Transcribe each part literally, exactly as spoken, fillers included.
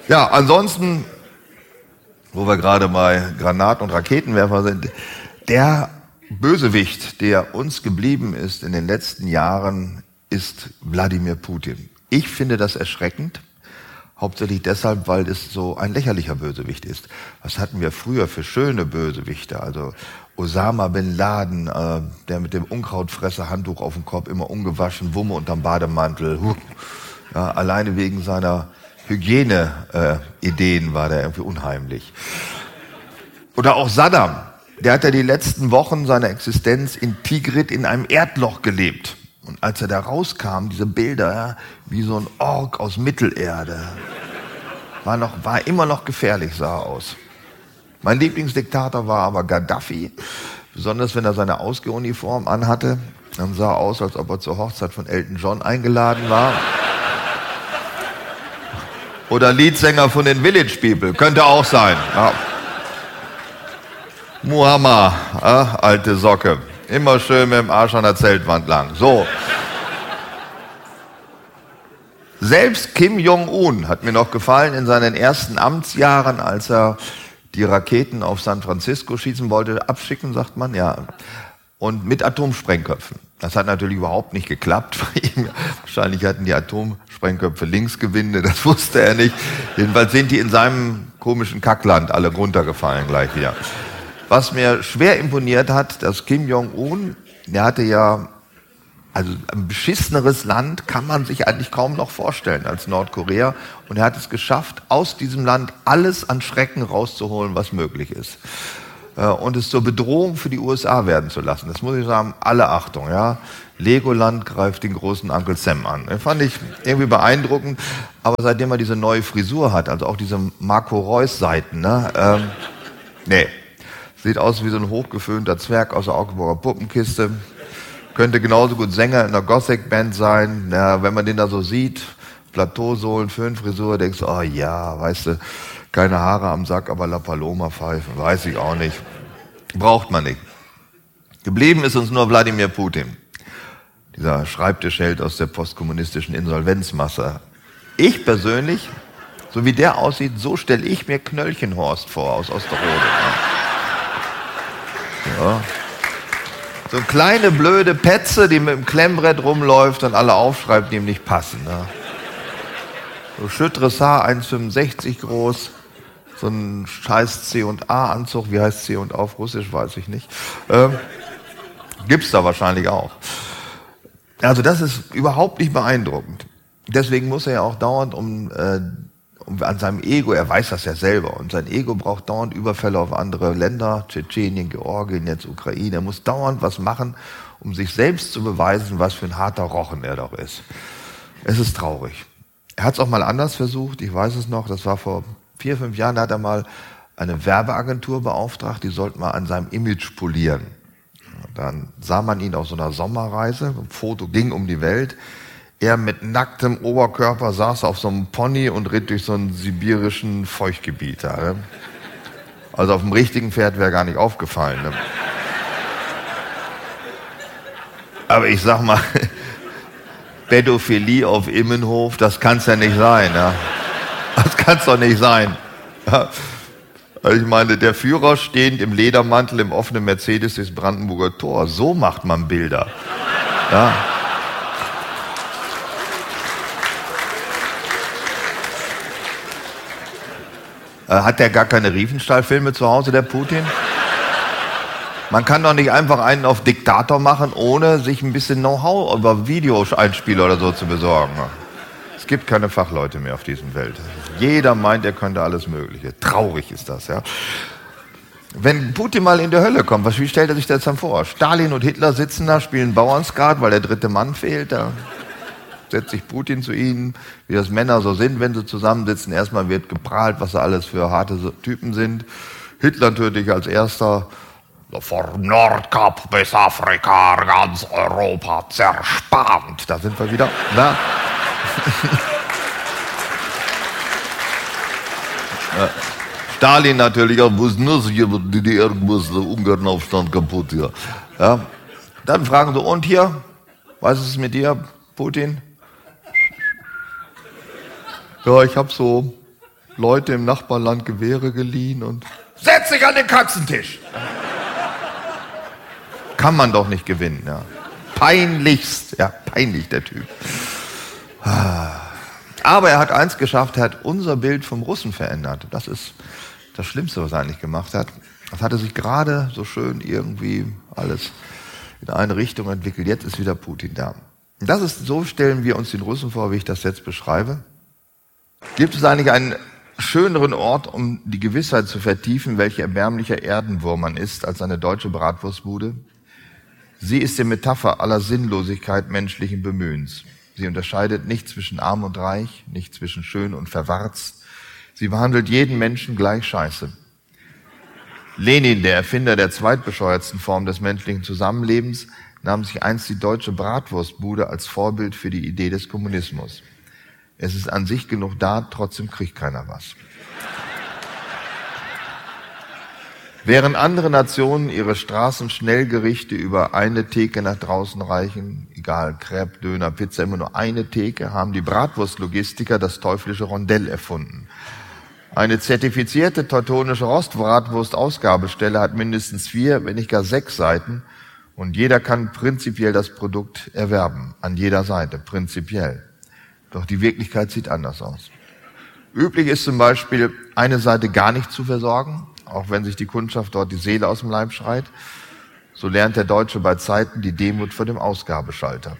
Ja, ansonsten, wo wir gerade bei Granaten- und Raketenwerfer sind, der Bösewicht, der uns geblieben ist in den letzten Jahren, ist Wladimir Putin. Ich finde das erschreckend, hauptsächlich deshalb, weil es so ein lächerlicher Bösewicht ist. Was hatten wir früher für schöne Bösewichte? Also Osama Bin Laden, äh, der mit dem Unkrautfresser-Handtuch auf dem Kopf, immer ungewaschen, Wumme unterm Bademantel. Huh. Ja, alleine wegen seiner Hygiene-Ideen äh, war der irgendwie unheimlich. Oder auch Saddam, der hat ja die letzten Wochen seiner Existenz in Tikrit in einem Erdloch gelebt. Und als er da rauskam, diese Bilder, ja, wie so ein Ork aus Mittelerde, war, noch, war immer noch gefährlich, sah er aus. Mein Lieblingsdiktator war aber Gaddafi, besonders wenn er seine Ausgehuniform anhatte. Dann sah er aus, als ob er zur Hochzeit von Elton John eingeladen war. Oder Leadsänger von den Village People, könnte auch sein. Ja. Muhammad, äh, alte Socke. Immer schön mit dem Arsch an der Zeltwand lang. So. Selbst Kim Jong-un hat mir noch gefallen in seinen ersten Amtsjahren, als er die Raketen auf San Francisco schießen wollte, abschicken, sagt man, ja. Und mit Atomsprengköpfen. Das hat natürlich überhaupt nicht geklappt. Wahrscheinlich hatten die Atomsprengköpfe Linksgewinde, das wusste er nicht. Jedenfalls sind die in seinem komischen Kackland alle runtergefallen gleich wieder. Was mir schwer imponiert hat, dass Kim Jong-un, der hatte ja, also ein beschisseneres Land kann man sich eigentlich kaum noch vorstellen als Nordkorea. Und er hat es geschafft, aus diesem Land alles an Schrecken rauszuholen, was möglich ist. Und es zur Bedrohung für die U S A werden zu lassen. Das muss ich sagen, alle Achtung, ja. Legoland greift den großen Onkel Sam an. Das fand ich irgendwie beeindruckend. Aber seitdem er diese neue Frisur hat, also auch diese Marco Reus-Seiten, ne, ähm, nee. Sieht aus wie so ein hochgeföhnter Zwerg aus der Augsburger Puppenkiste. Könnte genauso gut Sänger in einer Gothic-Band sein. Ja, wenn man den da so sieht, Plateausohlen, Föhnfrisur, denkst du, oh ja, weißt du, keine Haare am Sack, aber La Paloma pfeifen, weiß ich auch nicht. Braucht man nicht. Geblieben ist uns nur Wladimir Putin. Dieser Schreibtischheld aus der postkommunistischen Insolvenzmasse. Ich persönlich, so wie der aussieht, so stelle ich mir Knöllchenhorst vor aus Osterode. Ja. So eine kleine blöde Petze, die mit dem Klemmbrett rumläuft und alle aufschreibt, die ihm nicht passen. Ne? So schütteres Haar, eins Komma fünfundsechzig groß, so ein scheiß C und A-Anzug, wie heißt C und A auf Russisch, weiß ich nicht. Ähm, gibt's da wahrscheinlich auch. Also das ist überhaupt nicht beeindruckend. Deswegen muss er ja auch dauernd um... Äh, Und an seinem Ego, er weiß das ja selber, und sein Ego braucht dauernd Überfälle auf andere Länder, Tschetschenien, Georgien, jetzt Ukraine. Er muss dauernd was machen, um sich selbst zu beweisen, was für ein harter Rochen er doch ist. Es ist traurig. Er hat es auch mal anders versucht, ich weiß es noch, das war vor vier, fünf Jahren, da hat er mal eine Werbeagentur beauftragt, die sollte mal an seinem Image polieren. Dann sah man ihn auf so einer Sommerreise, ein Foto ging um die Welt. Er mit nacktem Oberkörper saß auf so einem Pony und ritt durch so einen sibirischen Feuchtgebiet. Ne? Also auf dem richtigen Pferd wäre gar nicht aufgefallen. Ne? Aber ich sag mal, Pädophilie auf Immenhof, das kann's ja nicht sein. Ne? Das kann's doch nicht sein. Ja? Also ich meine, der Führer stehend im Ledermantel im offenen Mercedes durchs Brandenburger Tor, so macht man Bilder. Ja? Hat der gar keine Riefenstahl-Filme zu Hause, der Putin? Man kann doch nicht einfach einen auf Diktator machen, ohne sich ein bisschen Know-how über Videoeinspieler oder so zu besorgen. Es gibt keine Fachleute mehr auf diesem Welt. Jeder meint, er könnte alles Mögliche. Traurig ist das, ja. Wenn Putin mal in die Hölle kommt, wie stellt er sich das dann vor? Stalin und Hitler sitzen da, spielen Bauernskat, weil der dritte Mann fehlt. Da setzt sich Putin zu ihnen, wie das Männer so sind, wenn sie zusammensitzen. Erstmal wird geprahlt, was sie alles für harte Typen sind. Hitler natürlich als erster, so vom Nordkap bis Afrika, ganz Europa zerspannt. Da sind wir wieder. Na? Stalin natürlich auch, muss nur so die D D R, muss der Ungarnaufstand kaputt, ja. Ja. Dann fragen sie, und hier, was ist mit dir, Putin? Ja, ich habe so Leute im Nachbarland Gewehre geliehen und setz dich an den Katzentisch. Kann man doch nicht gewinnen, ja. Peinlichst, ja, peinlich der Typ. Aber er hat eins geschafft, er hat unser Bild vom Russen verändert. Das ist das Schlimmste, was er eigentlich gemacht hat. Das hatte sich gerade so schön irgendwie alles in eine Richtung entwickelt. Jetzt ist wieder Putin da. Und das ist, so stellen wir uns den Russen vor, wie ich das jetzt beschreibe. Gibt es eigentlich einen schöneren Ort, um die Gewissheit zu vertiefen, welcher erbärmlicher Erdenwurm man ist, als eine deutsche Bratwurstbude? Sie ist die Metapher aller Sinnlosigkeit menschlichen Bemühens. Sie unterscheidet nicht zwischen arm und reich, nicht zwischen schön und verwarzt. Sie behandelt jeden Menschen gleich scheiße. Lenin, der Erfinder der zweitbescheuertsten Form des menschlichen Zusammenlebens, nahm sich einst die deutsche Bratwurstbude als Vorbild für die Idee des Kommunismus. Es ist an sich genug da, trotzdem kriegt keiner was. Während andere Nationen ihre Straßenschnellgerichte über eine Theke nach draußen reichen, egal, Crepe, Döner, Pizza, immer nur eine Theke, haben die Bratwurstlogistiker das teuflische Rondell erfunden. Eine zertifizierte teutonische Rostbratwurst-Ausgabestelle hat mindestens vier, wenn nicht gar sechs Seiten und jeder kann prinzipiell das Produkt erwerben, an jeder Seite, prinzipiell. Doch die Wirklichkeit sieht anders aus. Üblich ist zum Beispiel, eine Seite gar nicht zu versorgen, auch wenn sich die Kundschaft dort die Seele aus dem Leib schreit. So lernt der Deutsche bei Zeiten die Demut vor dem Ausgabeschalter.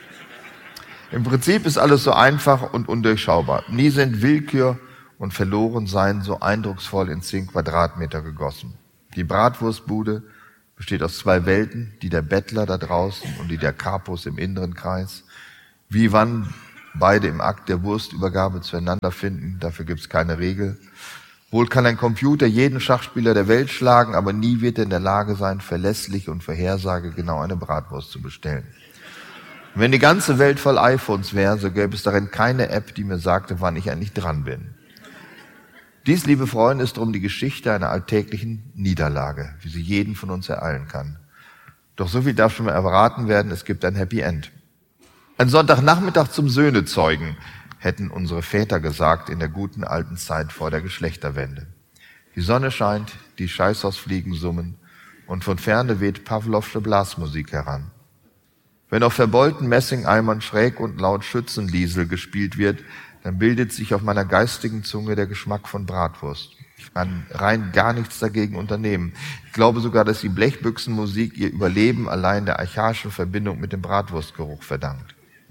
Im Prinzip ist alles so einfach und undurchschaubar. Nie sind Willkür und Verlorensein so eindrucksvoll in zehn Quadratmeter gegossen. Die Bratwurstbude besteht aus zwei Welten, die der Bettler da draußen und die der Kapus im inneren Kreis. Wie wann beide im Akt der Wurstübergabe zueinander finden, dafür gibt's keine Regel. Wohl kann ein Computer jeden Schachspieler der Welt schlagen, aber nie wird er in der Lage sein, verlässlich und vorhersagegenau eine Bratwurst zu bestellen. Und wenn die ganze Welt voll iPhones wäre, so gäbe es darin keine App, die mir sagte, wann ich eigentlich dran bin. Dies, liebe Freunde, ist darum die Geschichte einer alltäglichen Niederlage, wie sie jeden von uns ereilen kann. Doch so viel darf schon mal erraten werden, es gibt ein Happy End. Ein Sonntagnachmittag zum Söhnezeugen, hätten unsere Väter gesagt in der guten alten Zeit vor der Geschlechterwende. Die Sonne scheint, die Scheißhausfliegen summen und von ferne weht Pawlowsche Blasmusik heran. Wenn auf verbeulten Messingeimern schräg und laut Schützenliesel gespielt wird, dann bildet sich auf meiner geistigen Zunge der Geschmack von Bratwurst. Ich kann rein gar nichts dagegen unternehmen. Ich glaube sogar, dass die Blechbüchsenmusik ihr Überleben allein der archaischen Verbindung mit dem Bratwurstgeruch verdankt.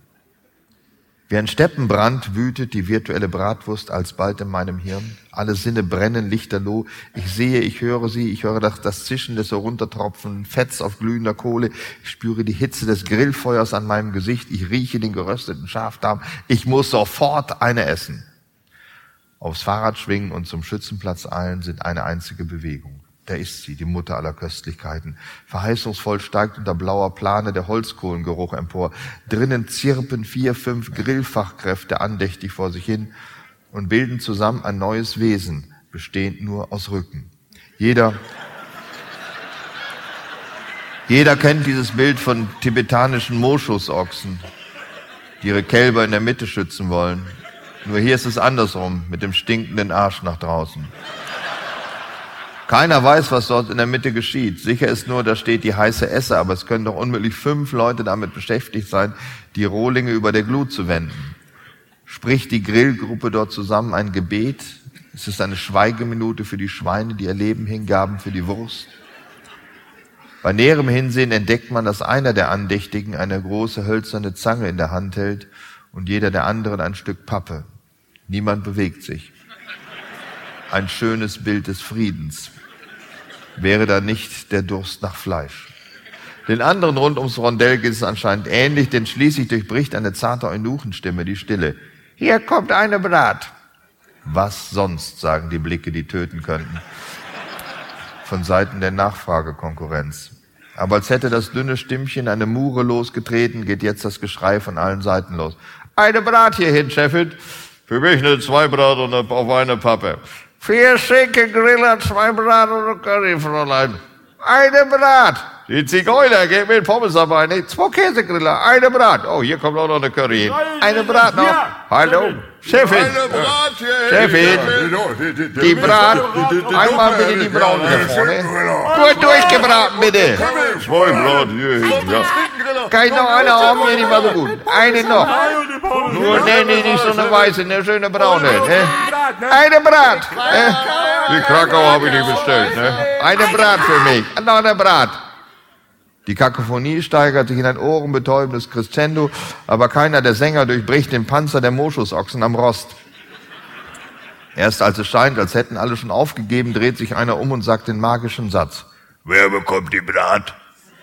Wie ein Steppenbrand wütet die virtuelle Bratwurst alsbald in meinem Hirn. Alle Sinne brennen lichterloh. Ich sehe, ich höre sie, ich höre das, das Zischen des heruntertropfenden Fetts auf glühender Kohle. Ich spüre die Hitze des Grillfeuers an meinem Gesicht. Ich rieche den gerösteten Schafdarm. Ich muss sofort eine essen. Aufs Fahrrad schwingen und zum Schützenplatz eilen sind eine einzige Bewegung. Da ist sie, die Mutter aller Köstlichkeiten. Verheißungsvoll steigt unter blauer Plane der Holzkohlengeruch empor. Drinnen zirpen vier, fünf Grillfachkräfte andächtig vor sich hin und bilden zusammen ein neues Wesen, bestehend nur aus Rücken. Jeder, jeder kennt dieses Bild von tibetanischen Moschusochsen, die ihre Kälber in der Mitte schützen wollen. Nur hier ist es andersrum, mit dem stinkenden Arsch nach draußen. Keiner weiß, was dort in der Mitte geschieht. Sicher ist nur, da steht die heiße Esse, aber es können doch unmöglich fünf Leute damit beschäftigt sein, die Rohlinge über der Glut zu wenden. Spricht die Grillgruppe dort zusammen ein Gebet? Es ist eine Schweigeminute für die Schweine, die ihr Leben hingaben für die Wurst. Bei näherem Hinsehen entdeckt man, dass einer der Andächtigen eine große hölzerne Zange in der Hand hält und jeder der anderen ein Stück Pappe. Niemand bewegt sich. Ein schönes Bild des Friedens. Wäre da nicht der Durst nach Fleisch. Den anderen rund ums Rondell geht es anscheinend ähnlich, denn schließlich durchbricht eine zarte Eunuchenstimme die Stille. Hier kommt eine Brat. Was sonst, sagen die Blicke, die töten könnten. Von Seiten der Nachfragekonkurrenz. Aber als hätte das dünne Stimmchen eine Mure losgetreten, geht jetzt das Geschrei von allen Seiten los. Eine Brat hierhin, Chefin. Für mich eine Zweibrat und auf eine Pappe. Vier Schinken, Griller, zwei Brat und eine Curry, Fräulein. Eine Brat. Die Zigeuner geben mit Pommes dabei, nicht? Zwei Käsegriller, eine Brat. Oh, hier kommt auch noch eine Curry hin. Eine Brat noch. Hallo, Chefin. Eine Brat hier. Chefin. Die Brat. Einmal bitte die braune da vorne. Gut durchgebraten, bitte. Zwei Brat hier. Ja. Kann ich noch eine haben? Nee, die war so gut. Eine noch. Nur, nee, nee, nicht so eine weiße, eine schöne braune. Ne? Eine Brat. Ne? Die Krakau habe ich nicht bestellt, ne? Eine Brat für mich. Noch eine Brat. Die Kakophonie steigert sich in ein ohrenbetäubendes Crescendo, aber keiner der Sänger durchbricht den Panzer der Moschusochsen am Rost. Erst als es scheint, als hätten alle schon aufgegeben, dreht sich einer um und sagt den magischen Satz. Wer bekommt die Brat?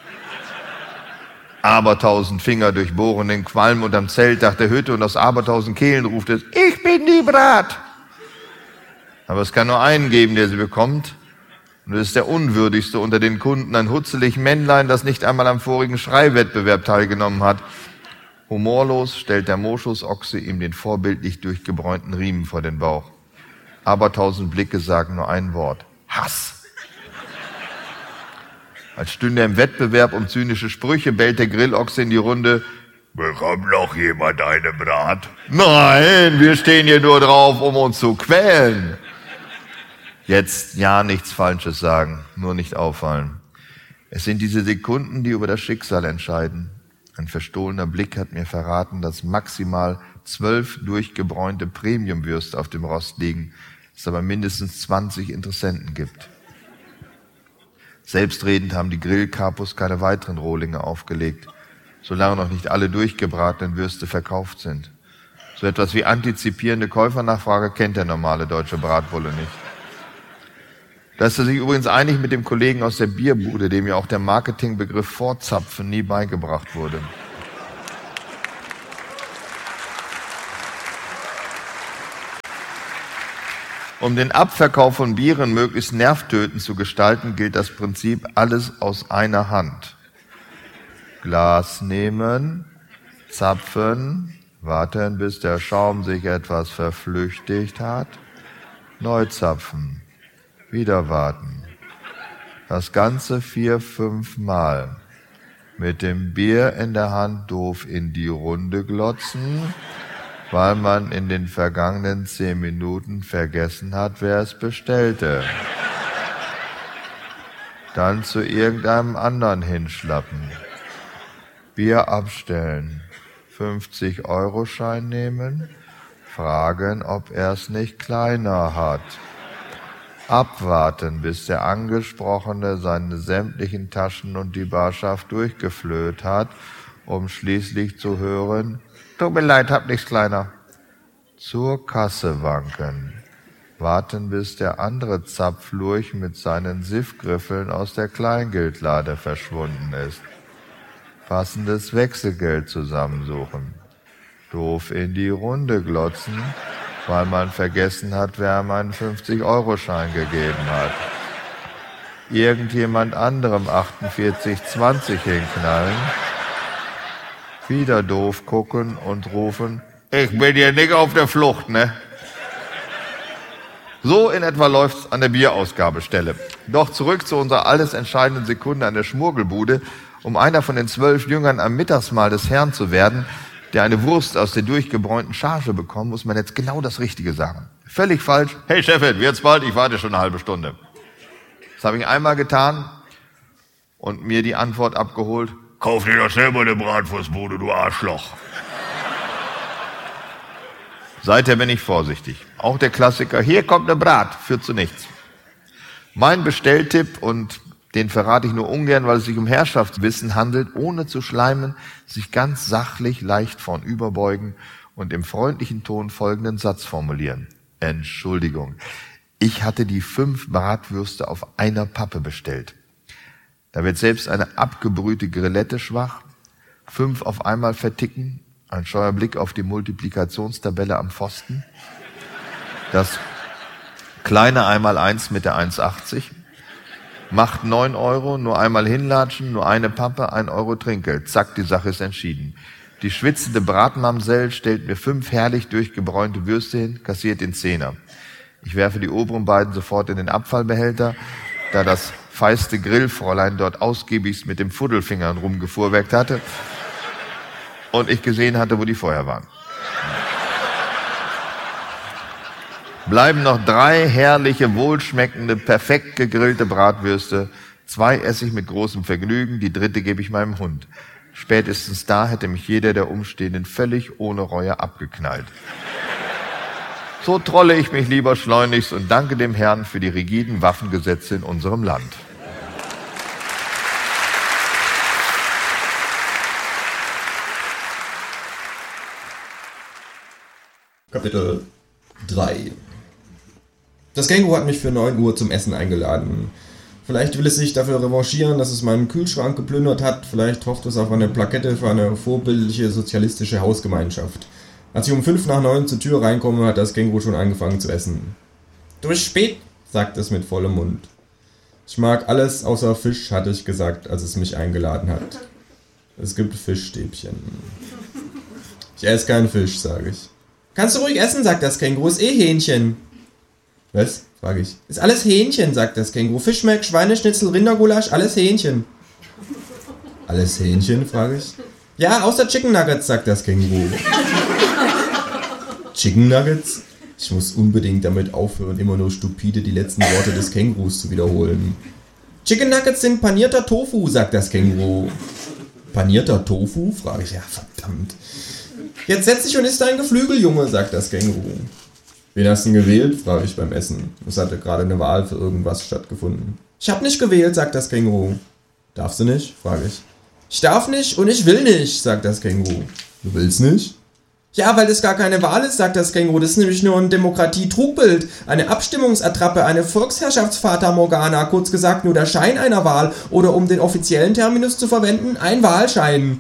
Abertausend Finger durchbohren den Qualm unterm Zeltdach der Hütte und aus abertausend Kehlen ruft es, ich bin die Brat. Aber es kann nur einen geben, der sie bekommt. Und es ist der unwürdigste unter den Kunden, ein hutzelig Männlein, das nicht einmal am vorigen Schreiwettbewerb teilgenommen hat. Humorlos stellt der Moschusochse ihm den vorbildlich durchgebräunten Riemen vor den Bauch. Abertausend Blicke sagen nur ein Wort. Hass. Als stünde er im Wettbewerb um zynische Sprüche, bellt der Grillochse in die Runde. Bekommt noch jemand eine Brat? Nein, wir stehen hier nur drauf, um uns zu quälen. Jetzt ja nichts Falsches sagen, nur nicht auffallen. Es sind diese Sekunden, die über das Schicksal entscheiden. Ein verstohlener Blick hat mir verraten, dass maximal zwölf durchgebräunte Premiumwürste auf dem Rost liegen, es aber mindestens zwanzig Interessenten gibt. Selbstredend haben die Grillkapus keine weiteren Rohlinge aufgelegt, solange noch nicht alle durchgebratenen Würste verkauft sind. So etwas wie antizipierende Käufernachfrage kennt der normale deutsche Bratbulle nicht. Da ist er sich übrigens einig mit dem Kollegen aus der Bierbude, dem ja auch der Marketingbegriff Vorzapfen nie beigebracht wurde. Um den Abverkauf von Bieren möglichst nervtötend zu gestalten, gilt das Prinzip alles aus einer Hand. Glas nehmen, zapfen, warten, bis der Schaum sich etwas verflüchtigt hat, neu zapfen. Wieder warten. Das Ganze vier, fünf Mal. Mit dem Bier in der Hand doof in die Runde glotzen, weil man in den vergangenen zehn Minuten vergessen hat, wer es bestellte. Dann zu irgendeinem anderen hinschlappen. Bier abstellen. fünfzig-Euro-Schein nehmen. Fragen, ob er es nicht kleiner hat. Abwarten, bis der Angesprochene seine sämtlichen Taschen und die Barschaft durchgeflöht hat, um schließlich zu hören, tut mir leid, hab nichts kleiner. Zur Kasse wanken. Warten, bis der andere Zapflurch mit seinen Siffgriffeln aus der Kleingeldlade verschwunden ist. Passendes Wechselgeld zusammensuchen. Doof in die Runde glotzen, weil man vergessen hat, wer ihm einen fünfzig-Euro-Schein gegeben hat. Irgendjemand anderem achtundvierzig zwanzig hinknallen, wieder doof gucken und rufen, ich bin hier nicht auf der Flucht, ne? So in etwa läuft's an der Bierausgabestelle. Doch zurück zu unserer alles entscheidenden Sekunde an der Schmurgelbude, um einer von den zwölf Jüngern am Mittagsmahl des Herrn zu werden, der eine Wurst aus der durchgebräunten Charge bekommt, muss man jetzt genau das Richtige sagen. Völlig falsch. Hey Chefin, wird's bald? Ich warte schon eine halbe Stunde. Das habe ich einmal getan und mir die Antwort abgeholt. Kauf dir doch selber eine Bratwurstbude, du Arschloch. Seither bin ich vorsichtig. Auch der Klassiker, hier kommt eine Brat, führt zu nichts. Mein Bestelltipp, und den verrate ich nur ungern, weil es sich um Herrschaftswissen handelt, ohne zu schleimen, sich ganz sachlich leicht vornüberbeugen und im freundlichen Ton folgenden Satz formulieren. Entschuldigung, ich hatte die fünf Bratwürste auf einer Pappe bestellt. Da wird selbst eine abgebrühte Grillette schwach, fünf auf einmal verticken, ein scheuer Blick auf die Multiplikationstabelle am Pfosten, das kleine Einmaleins mit der eins achtzig, macht neun Euro, nur einmal hinlatschen, nur eine Pappe, ein Euro Trinkgeld. Zack, die Sache ist entschieden. Die schwitzende Bratmamsell stellt mir fünf herrlich durchgebräunte Würste hin, kassiert den Zehner. Ich werfe die oberen beiden sofort in den Abfallbehälter, da das feiste Grillfräulein dort ausgiebigst mit dem Fuddelfingern rumgefuhrwerkt hatte und ich gesehen hatte, wo die vorher waren. Bleiben noch drei herrliche, wohlschmeckende, perfekt gegrillte Bratwürste. Zwei esse ich mit großem Vergnügen, die dritte gebe ich meinem Hund. Spätestens da hätte mich jeder der Umstehenden völlig ohne Reue abgeknallt. So trolle ich mich lieber schleunigst und danke dem Herrn für die rigiden Waffengesetze in unserem Land. Kapitel drei. Das Känguru hat mich für neun Uhr zum Essen eingeladen. Vielleicht will es sich dafür revanchieren, dass es meinen Kühlschrank geplündert hat. Vielleicht hofft es auf eine Plakette für eine vorbildliche sozialistische Hausgemeinschaft. Als ich um fünf nach neun zur Tür reinkomme, hat das Känguru schon angefangen zu essen. Du bist spät, sagt es mit vollem Mund. Ich mag alles außer Fisch, hatte ich gesagt, als es mich eingeladen hat. Es gibt Fischstäbchen. Ich esse keinen Fisch, sage ich. Kannst du ruhig essen, sagt das Känguru, ist eh Hähnchen. Was? Frage ich. Ist alles Hähnchen, sagt das Känguru. Fischmeck, Schweineschnitzel, Rindergulasch, alles Hähnchen. Alles Hähnchen, frage ich. Ja, außer Chicken Nuggets, sagt das Känguru. Chicken Nuggets? Ich muss unbedingt damit aufhören, immer nur stupide die letzten Worte des Kängurus zu wiederholen. Chicken Nuggets sind panierter Tofu, sagt das Känguru. Panierter Tofu? Frage ich. Ja, verdammt. Jetzt setz dich und isst dein Geflügel, Junge, sagt das Känguru. Wen hast du denn gewählt? Frage ich beim Essen. Es hatte gerade eine Wahl für irgendwas stattgefunden. Ich hab nicht gewählt, sagt das Känguru. Darfst du nicht? Frage ich. Ich darf nicht und ich will nicht, sagt das Känguru. Du willst nicht? Ja, weil das gar keine Wahl ist, sagt das Känguru. Das ist nämlich nur ein Demokratie-Trugbild, eine Abstimmungsattrappe, eine Volksherrschaftsfata Morgana, kurz gesagt nur der Schein einer Wahl oder um den offiziellen Terminus zu verwenden, ein Wahlschein.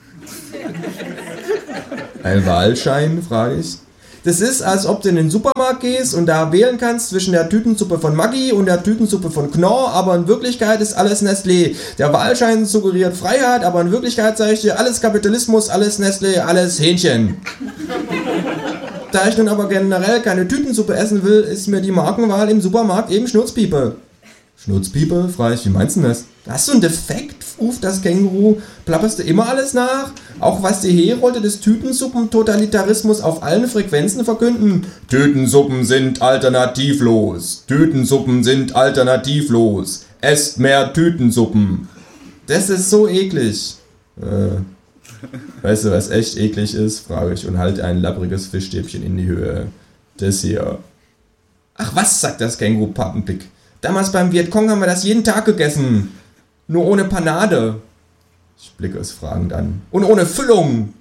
Ein Wahlschein, frage ich. Das ist, als ob du in den Supermarkt gehst und da wählen kannst zwischen der Tütensuppe von Maggi und der Tütensuppe von Knorr, aber in Wirklichkeit ist alles Nestlé. Der Wahlschein suggeriert Freiheit, aber in Wirklichkeit sage ich dir, alles Kapitalismus, alles Nestlé, alles Hähnchen. Da ich nun aber generell keine Tütensuppe essen will, ist mir die Markenwahl im Supermarkt eben Schnurzpiepe. Schnurzpiepe? Frage ich, wie meinst du das? Hast du einen Defekt? Ruft das Känguru. Plapperst du immer alles nach? Auch was die Herolde des Tütensuppen-Totalitarismus auf allen Frequenzen verkünden? Tütensuppen sind alternativlos. Tütensuppen sind alternativlos. Esst mehr Tütensuppen. Das ist so eklig. Äh, weißt du, was echt eklig ist? Frage ich und halte ein labbriges Fischstäbchen in die Höhe. Das hier. Ach was, sagt das Känguru Pappenpick. Damals beim Vietcong haben wir das jeden Tag gegessen. Nur ohne Panade. Ich blicke es fragend an. Und ohne Füllung.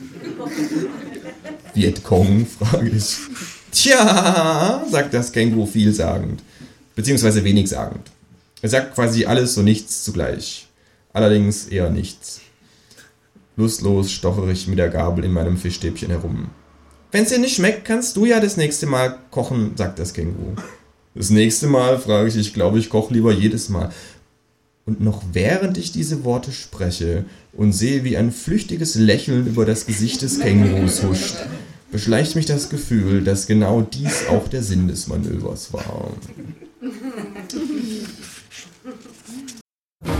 Vietcong, frage ich. Tja, sagt das Känguru vielsagend. Beziehungsweise wenig-sagend. Er sagt quasi alles und nichts zugleich. Allerdings eher nichts. Lustlos stochere ich mit der Gabel in meinem Fischstäbchen herum. Wenn's dir nicht schmeckt, kannst du ja das nächste Mal kochen, sagt das Känguru. Das nächste Mal, frage ich, ich glaube, ich koche lieber jedes Mal. Und noch während ich diese Worte spreche und sehe, wie ein flüchtiges Lächeln über das Gesicht des Kängurus huscht, beschleicht mich das Gefühl, dass genau dies auch der Sinn des Manövers war.